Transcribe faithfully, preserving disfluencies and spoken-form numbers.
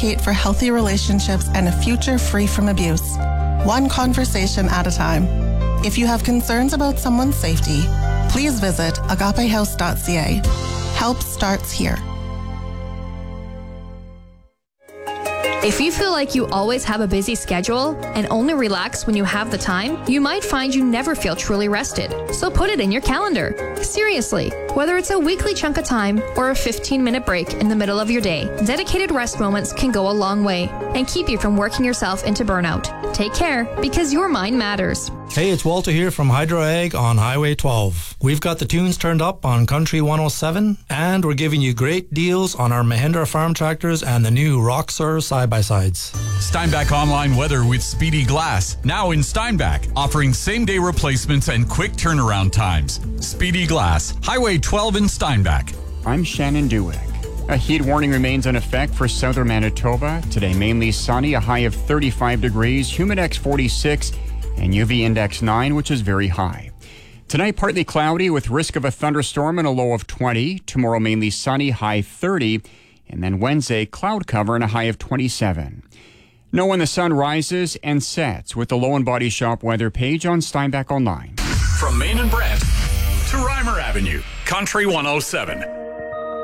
advocate for healthy relationships and a future free from abuse, one conversation at a time. If you have concerns about someone's safety, please visit agape house dot c a. Help starts here. If you feel like you always have a busy schedule and only relax when you have the time, you might find you never feel truly rested. So put it in your calendar. Seriously, whether it's a weekly chunk of time or a fifteen minute break in the middle of your day, dedicated rest moments can go a long way and keep you from working yourself into burnout. Take care, because your mind matters. Hey, it's Walter here from Hydro Ag on Highway twelve. We've got the tunes turned up on Country one oh seven, and we're giving you great deals on our Mahindra farm tractors and the new Roxor side-by-sides. Steinbach Online Weather with Speedy Glass, now in Steinbach, offering same-day replacements and quick turnaround times. Speedy Glass, Highway twelve in Steinbach. I'm Shannon Dewick. A heat warning remains in effect for southern Manitoba. Today, mainly sunny, a high of thirty-five degrees, Humidex forty-six, and U V index nine, which is very high. Tonight, partly cloudy with risk of a thunderstorm and a low of twenty. Tomorrow, mainly sunny, high thirty. And then Wednesday, cloud cover and a high of twenty-seven. Know when the sun rises and sets with the Low and Body Shop weather page on Steinbach Online. From Main and Brent to Reimer Avenue, Country one oh seven.